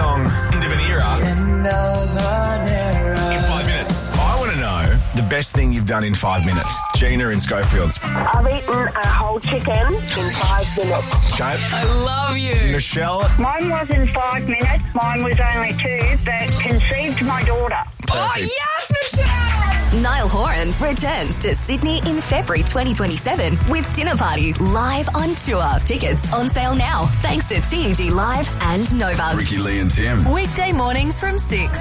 song End of an Era. In 5 minutes. I want to know the best thing you've done in 5 minutes. Gina in Schofields. I've eaten a whole chicken in 5 minutes. Okay. I love you. Michelle. Mine wasn't 5 minutes. Mine was only 2, but conceived my daughter. Oh, yes, Michelle! Niall Horan returns to Sydney in February 2027 with Dinner Party live on tour. Tickets on sale now thanks to TNG Live and Nova. Ricky, Lee and Tim. Weekday mornings from 6.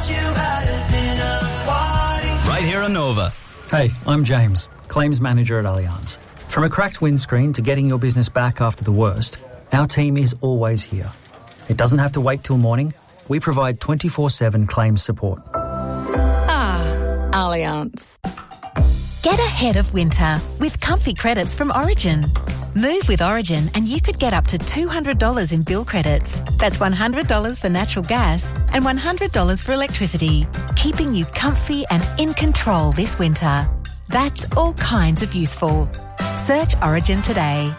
Right here on Nova. Hey, I'm James, Claims Manager at Allianz. From a cracked windscreen to getting your business back after the worst, our team is always here. It doesn't have to wait till morning. We provide 24/7 claims support. Allianz. Get ahead of winter with comfy credits from Origin. Move with Origin and you could get up to $200 in bill credits. That's $100 for natural gas and $100 for electricity, keeping you comfy and in control this winter. That's all kinds of useful. Search Origin today.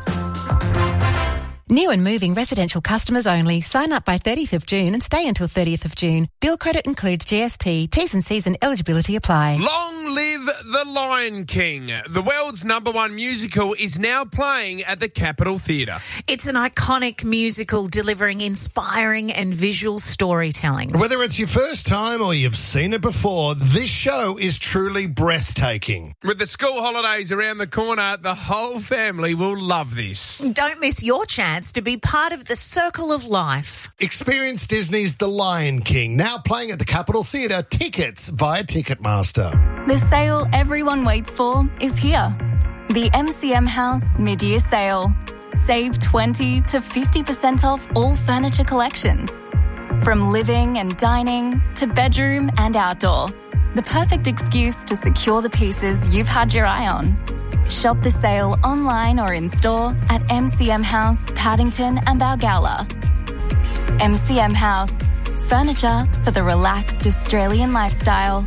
New and moving residential customers only. Sign up by 30th of June and stay until 30th of June. Bill credit includes GST. T's and C's and eligibility apply. Long live The Lion King. The world's #1 musical is now playing at the Capitol Theatre. It's an iconic musical delivering inspiring and visual storytelling. Whether it's your first time or you've seen it before, this show is truly breathtaking. With the school holidays around the corner, the whole family will love this. Don't miss your chance to be part of the circle of life. Experience Disney's The Lion King, now playing at the Capitol Theatre. Tickets via Ticketmaster. The sale everyone waits for is here. The MCM House Mid-Year Sale. Save 20 to 50% off all furniture collections. From living and dining to bedroom and outdoor. The perfect excuse to secure the pieces you've had your eye on. Shop the sale online or in store at MCM House, Paddington and Balgowlah. MCM House. Furniture for the relaxed Australian lifestyle.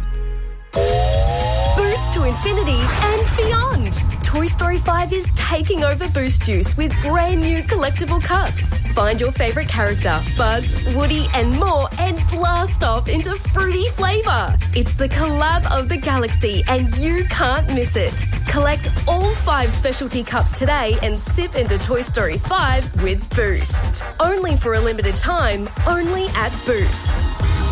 Boost to infinity and beyond. Toy Story 5 is taking over Boost Juice with brand new collectible cups. Find your favourite character, Buzz, Woody and more, and blast off into fruity flavour. It's the collab of the galaxy and you can't miss it. Collect all 5 specialty cups today and sip into Toy Story 5 with Boost. Only for a limited time, only at Boost.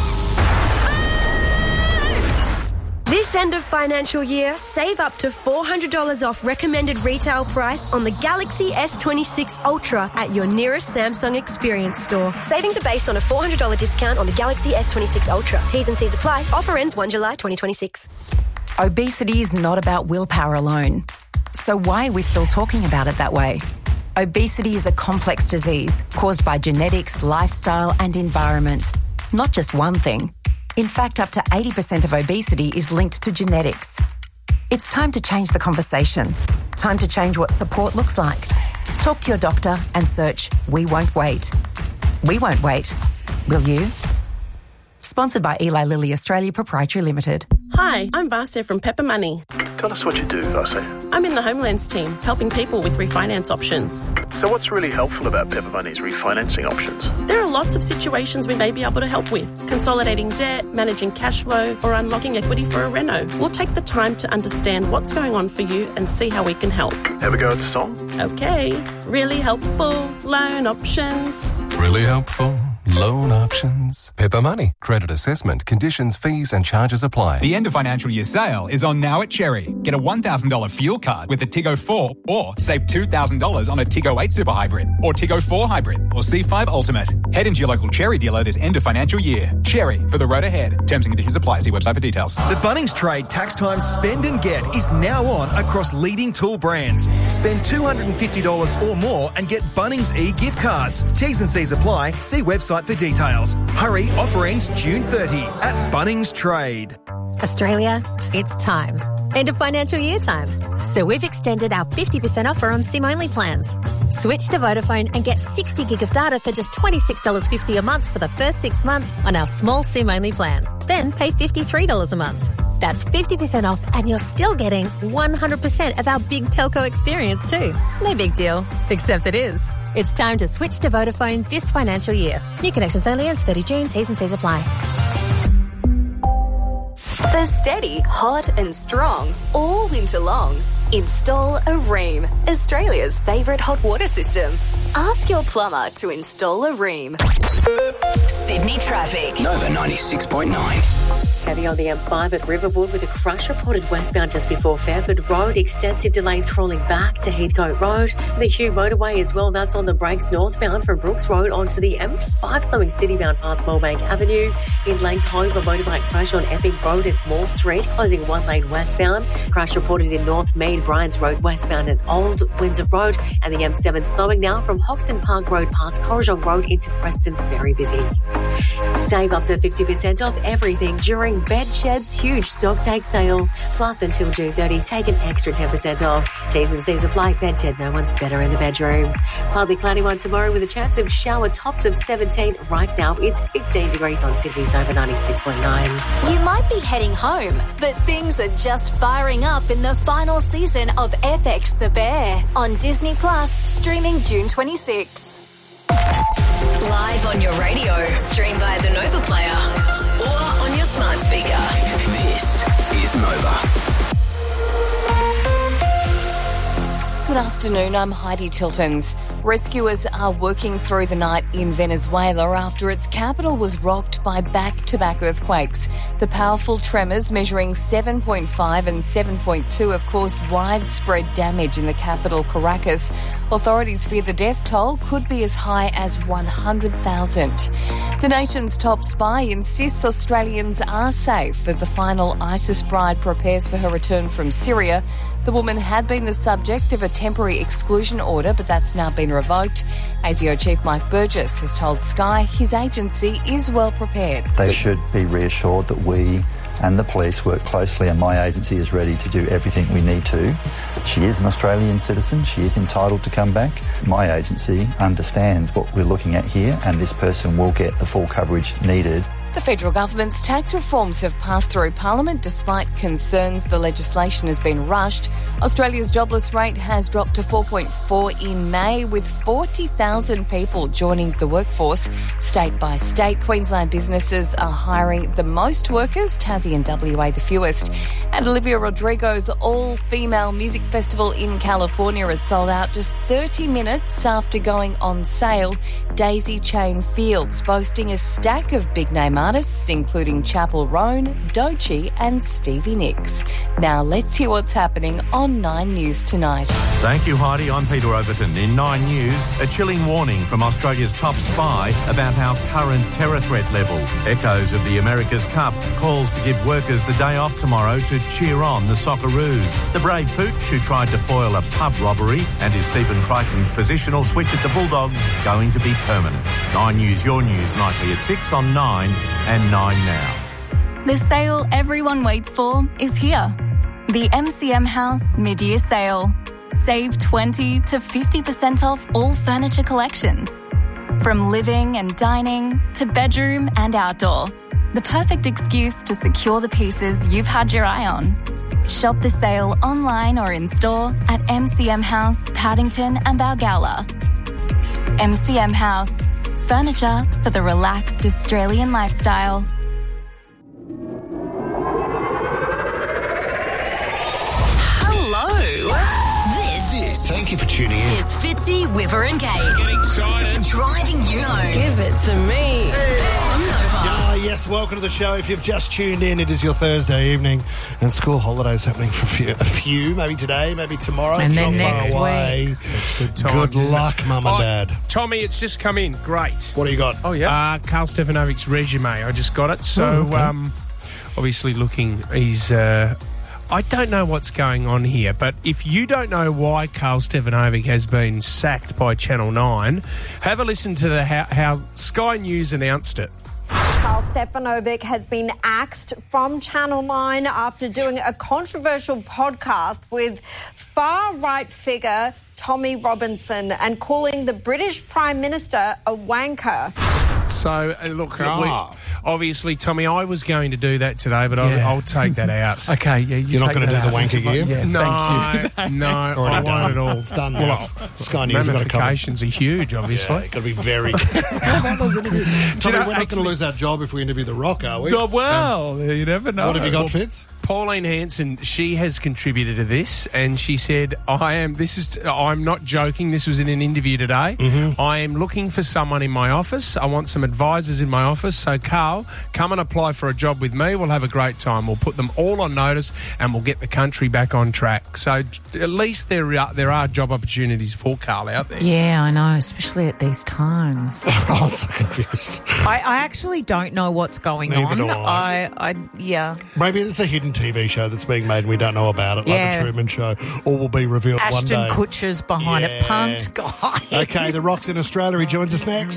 This end of financial year, save up to $400 off recommended retail price on the Galaxy S26 Ultra at your nearest Samsung Experience store. Savings are based on a $400 discount on the Galaxy S26 Ultra. T's and C's apply. Offer ends 1 July 2026. Obesity is not about willpower alone. So why are we still talking about it that way? Obesity is a complex disease caused by genetics, lifestyle and environment. Not just one thing. In fact, up to 80% of obesity is linked to genetics. It's time to change the conversation. Time to change what support looks like. Talk to your doctor and search We Won't Wait. We won't wait. Will you? Sponsored by Eli Lilly Australia Proprietary Limited. Hi, I'm Vasya from Pepper Money. Tell us what you do, Vasya. I'm in the Homelands team, helping people with refinance options. So what's really helpful about Pepper Money's refinancing options? There are lots of situations we may be able to help with. Consolidating debt, managing cash flow, or unlocking equity for a reno. We'll take the time to understand what's going on for you and see how we can help. Have a go at the song? Okay. Really helpful loan options. Really helpful loan options. Pepper Money. Credit assessment. Conditions, fees and charges apply. The end of financial year sale is on now at Cherry. Get a $1,000 fuel card with a Tiggo 4 or save $2,000 on a Tiggo 8 Super Hybrid or Tiggo 4 Hybrid or C5 Ultimate. Head into your local Cherry dealer this end of financial year. Cherry for the road ahead. Terms and conditions apply. See website for details. The Bunnings Trade Tax Time Spend and Get is now on across leading tool brands. Spend $250 or more and get Bunnings e-gift cards. T's and C's apply. See website for details. Hurry, offer ends June 30 at Bunnings Trade. Australia, it's time. End of financial year time. So we've extended our 50% offer on SIM-only plans. Switch to Vodafone and get 60 gig of data for just $26.50 a month for the first 6 months on our small SIM-only plan. Then pay $53 a month. That's 50% off and you're still getting 100% of our big telco experience too. No big deal, except it is. It's time to switch to Vodafone this financial year. New connections only as 30 June. T's and C's apply. For steady, hot and strong, all winter long, install a Rheem, Australia's favourite hot water system. Ask your plumber to install a Rheem. Sydney traffic. Nova 96.9. Heavy on the M5 at Riverwood with a crash reported westbound just before Fairford Road. Extensive delays crawling back to Heathcote Road. The Hugh motorway as well. That's on the brakes northbound from Brooks Road onto the M5 slowing citybound past Moorebank Avenue. In Lane Cove, a motorbike crash on Epping Road at Moore Street, closing one lane westbound. Crash reported in North Mead, Bryans Road westbound at Old Windsor Road. And the M7 slowing now from Hoxton Park Road past Corrigong Road into Preston's very busy. Save up to 50% off everything during Bedshed's huge stock take sale. Plus, until June 30, take an extra 10% off. T's and C's apply. Bedshed, no one's better in the bedroom. Partly cloudy one tomorrow with a chance of shower, tops of 17. Right now, it's 15 degrees on Sydney's Nova 96.9. You might be heading home, but things are just firing up in the final season of FX The Bear on Disney Plus, streaming June 26. Live on your radio, stream via the Nova Player or on your smart speaker. This is Nova. Good afternoon, I'm Heidi Tiltons. Rescuers are working through the night in Venezuela after its capital was rocked by back-to-back earthquakes. The powerful tremors measuring 7.5 and 7.2 have caused widespread damage in the capital, Caracas. Authorities fear the death toll could be as high as 100,000. The nation's top spy insists Australians are safe as the final ISIS bride prepares for her return from Syria. The woman had been the subject of a temporary exclusion order, but that's now been revoked. ASIO Chief Mike Burgess has told Sky his agency is well prepared. They should be reassured that we and the police work closely, and my agency is ready to do everything we need to. She is an Australian citizen. She is entitled to come back. My agency understands what we're looking at here, and this person will get the full coverage needed. The federal government's tax reforms have passed through Parliament despite concerns the legislation has been rushed. Australia's jobless rate has dropped to 4.4 in May, with 40,000 people joining the workforce. State by state, Queensland businesses are hiring the most workers, Tassie and WA the fewest. And Olivia Rodrigo's all-female music festival in California is sold out just 30 minutes after going on sale. Daisy Chain Fields boasting a stack of big-name artists, including Chappell Roan, Doechii and Stevie Nicks. Now let's hear what's happening on 9 News tonight. Thank you, Heidi. I'm Peter Overton. In 9 News, a chilling warning from Australia's top spy about our current terror threat level. Echoes of the America's Cup, calls to give workers the day off tomorrow to cheer on the Socceroos. The brave Pooch who tried to foil a pub robbery, and is Stephen Crichton's positional switch at the Bulldogs going to be permanent? 9 News, your news, nightly at 6 on 9 and 9 now. The sale everyone waits for is here. The MCM House Mid-Year Sale. Save 20 to 50% off all furniture collections. From living and dining to bedroom and outdoor. The perfect excuse to secure the pieces you've had your eye on. Shop the sale online or in store at MCM House, Paddington and Balgowlah. MCM House. Furniture for the relaxed Australian lifestyle. Thank you for tuning in. It's Fitzy, Whipper and Kate. Get excited. Driving you home. Give it to me. Yes, welcome to the show. If you've just tuned in, it is your Thursday evening and school holidays happening for a few, maybe today, maybe tomorrow. And it's then not next far away. week. It's good times. Good luck, Mum and Dad. Tommy, it's just come in. Great. What do you got? Oh, yeah. Carl Stefanovic's resume. I just got it. So, obviously looking, he's... I don't know what's going on here, but if you don't know why Carl Stefanovic has been sacked by Channel 9, have a listen to how Sky News announced it. Carl Stefanovic has been axed from Channel 9 after doing a controversial podcast with far-right figure Tommy Robinson and calling the British Prime Minister a wanker. So, look, obviously, Tommy, I was going to do that today, but I'll take that out. Okay, yeah, You're not going to do the wanker gear? Yeah, No, no, I won't at all. It's done now. Sky News got to come. Ramifications are huge, obviously. Yeah, got to be very careful about those interviews. Tommy, we're not going to lose our job if we interview The Rock, are we? Well, you never know. What have you got, Fitz? Pauline Hanson, she has contributed to this, and she said, I'm not joking, this was in an interview today. Mm-hmm. I am looking for someone in my office. I want some advisors in my office. So, Carl, come and apply for a job with me. We'll have a great time. We'll put them all on notice, and we'll get the country back on track. So, at least there are job opportunities for Carl out there. Yeah, I know, especially at these times. I'm so confused. I actually don't know what's going Neither on. do I. Yeah. Maybe it's a hidden TV show that's being made and we don't know about it, like The Truman Show, or will be revealed one day. Ashton Kutcher's behind it. Punked guy. Okay, The Rock's in Australia. He joins us next.